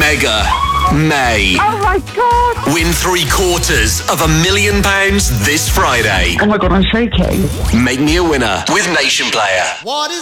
Mega May. Oh my God. Win £750,000 this Friday. Oh my God, I'm shaking. Make me a winner with Nation Player. What is